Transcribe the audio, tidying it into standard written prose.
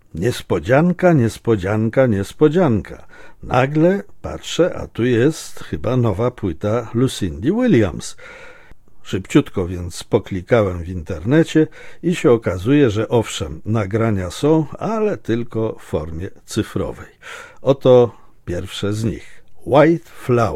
Niespodzianka, niespodzianka, niespodzianka. Nagle patrzę, a tu jest chyba nowa płyta Lucindy Williams. Szybciutko więc poklikałem w internecie i się okazuje, że owszem, nagrania są, ale tylko w formie cyfrowej. Oto pierwsze z nich. White Flower.